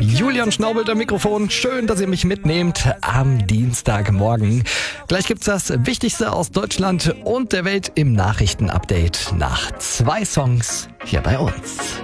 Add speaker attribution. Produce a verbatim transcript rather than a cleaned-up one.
Speaker 1: Julian Schnaubelt am Mikrofon. Schön, dass ihr mich mitnehmt am Dienstagmorgen. Gleich gibt's das Wichtigste aus Deutschland und der Welt im Nachrichtenupdate nach zwei Songs hier bei uns.